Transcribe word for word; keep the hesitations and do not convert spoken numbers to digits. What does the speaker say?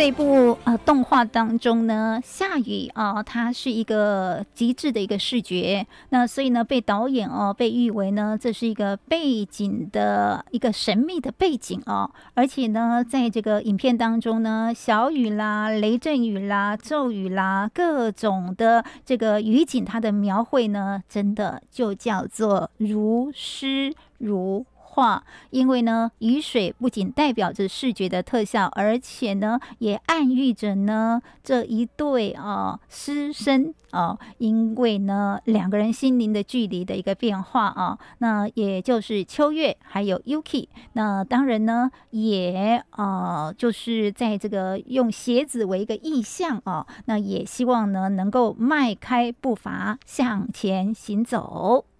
这一部呃动画当中呢，下雨啊、呃，它是一个极致的一个视觉，那所以呢，被导演哦被誉为呢，这是一个背景的一个神秘的背景哦，而且呢，在这个影片当中呢，小雨啦、雷阵雨啦、骤雨啦，各种的这个雨景，它的描绘呢，真的就叫做如诗如画，因为呢，雨水不仅代表着视觉的特效，而且呢，也暗喻着呢这一对啊师生啊，因为呢两个人心灵的距离的一个变化啊，那也就是秋月还有 Yuki， 那当然呢也啊就是在这个用鞋子为一个意象啊，那也希望呢能够迈开步伐向前行走。